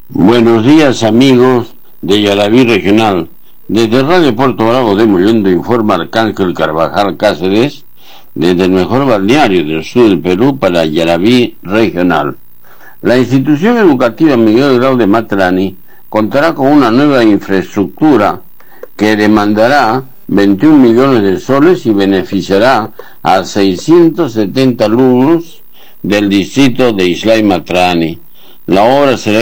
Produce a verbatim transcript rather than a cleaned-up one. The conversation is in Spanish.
Buenos días, amigos de Yaraví Regional. Desde Radio Puerto Bravo de Mollendo informa Arcángel Carvajal Cáceres, desde el mejor balneario del sur del Perú para Yaraví Regional. La institución educativa Miguel Grau de Matlani contará con una nueva infraestructura que demandará veintiún millones de soles y beneficiará a seiscientos setenta alumnos del distrito de Islay Matlani. La obra será